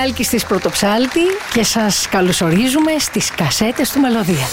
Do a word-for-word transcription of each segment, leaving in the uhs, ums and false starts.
Άλκης της Πρωτοψάλτη και σας καλωσορίζουμε στις κασέτες του Μελωδία.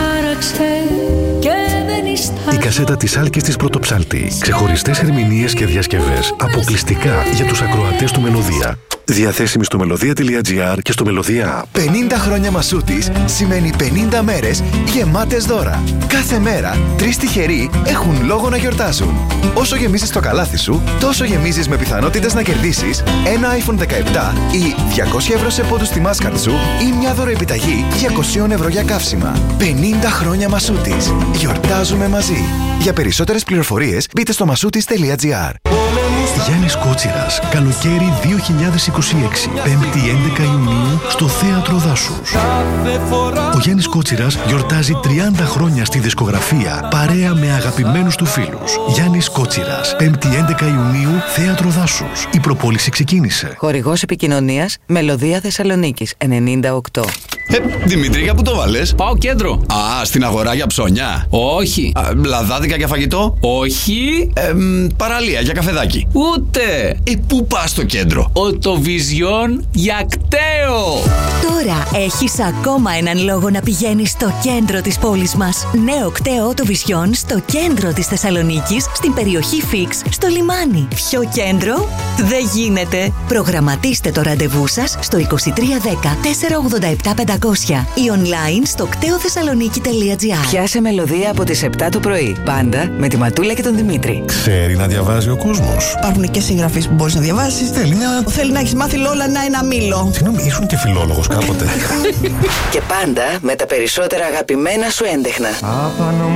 Η κασέτα της Άλκης της Πρωτοψάλτη. Ξεχωριστές ερμηνείες και διασκευές αποκλειστικά για τους ακροατές του Μελωδία. Διαθέσιμη στο μελωδία τελεία τζι άρ και στο Μελωδία App. πενήντα χρόνια Μασούτης σημαίνει πενήντα μέρες γεμάτες δώρα. Κάθε μέρα τρεις τυχεροί έχουν λόγο να γιορτάσουν. Όσο γεμίζεις το καλάθι σου, τόσο γεμίζεις με πιθανότητες να κερδίσεις ένα άιφον δεκαεπτά ή διακόσια ευρώ σε πόντους στη μάσκαρ σου ή μια δωροεπιταγή διακόσια ευρώ για καύσιμα. πενήντα χρόνια Μασούτης. Γιορτάζουμε μαζί. Για περισσότερες πληροφορίες μπείτε στο μασούτης τελεία τζι άρ. Γιάννης Κότσιρας, καλοκαίρι δύο χιλιάδες είκοσι έξι, πέμπτη έντεκα Ιουνίου, στο Θέατρο Δάσους. Ο Γιάννης Κότσιρας γιορτάζει τριάντα χρόνια στη δισκογραφία, παρέα με αγαπημένους του φίλους. Γιάννης Κότσιρας, πέμπτη έντεκα Ιουνίου, Θέατρο Δάσους. Η προπόληση ξεκίνησε. Χορηγός επικοινωνίας, Μελωδία Θεσσαλονίκης ενενήντα οκτώ. Ε, Δημήτρη, για πού το βάλες? Πάω κέντρο. Α, στην αγορά για ψώνια. Όχι. Α, λαδάδικα για φαγητό. Όχι. Ε, μ, παραλία για καφεδάκι. Ούτε. Ε, πού πας στο κέντρο? Οτοβιζιόν για κταίο. Τώρα έχεις ακόμα έναν λόγο να πηγαίνεις στο κέντρο της πόλης μας. Νέο κταίο Οτοβιζιόν στο κέντρο της Θεσσαλονίκης, στην περιοχή Φίξ, στο λιμάνι. Ποιο κέντρο? Δεν γίνεται. Προγραμματίστε το ραντεβού σας στο είκοσι τρία δέκα τετρακόσια ογδόντα επτά πεντακόσια ή online στο κταίο θεσσαλονίκη τελεία τζι άρ. Πιάσε Μελωδία από τις επτά το πρωί. Πάντα με τη Ματούλα και τον Δημήτρη. Ξέρει να διαβάζει ο κόσμος. Υπάρχουν και συγγραφείς που μπορείς να διαβάσεις. Θέλει να... Θέλει να έχεις μάθει όλα να ένα μήλο. Συγγνώμη, ήσουν και φιλόλογος κάποτε. Και πάντα με τα περισσότερα αγαπημένα σου έντεχνα.